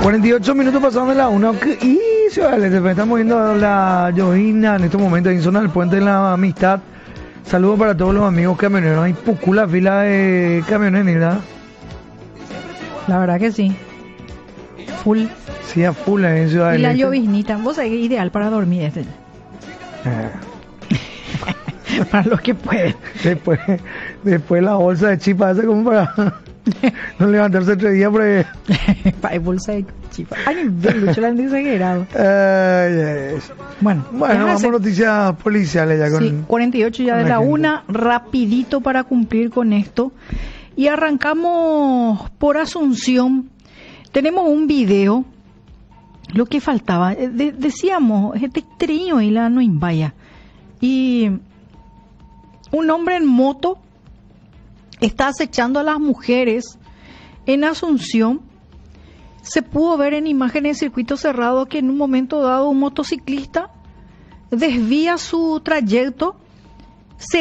48 minutos pasando de la 1. Y Ciudad del Este, estamos viendo la llovina en este momento en zona del Puente de la Amistad. Saludos para todos los amigos camioneros. Hay la fila de camiones, ¿verdad? La verdad que sí. Full. Sí, a full en Ciudad del Y la Este. lloviznita, vos sabés que es ideal para dormir este. Para los que pueden. Después la bolsa de chipa hace como para no levantarse 3 días porque... Para bolsa de chipa. Ay, Lucho, la han exagerado. Bueno, vamos a noticias policiales ya con... Sí, 48 ya de la 1, rapidito para cumplir con esto. Y arrancamos por Asunción. Tenemos un video. Lo que faltaba, decíamos, este trío y la no invaya. Y un hombre en moto está acechando a las mujeres en Asunción. Se pudo ver en imágenes de circuito cerrado que en un momento dado un motociclista desvía su trayecto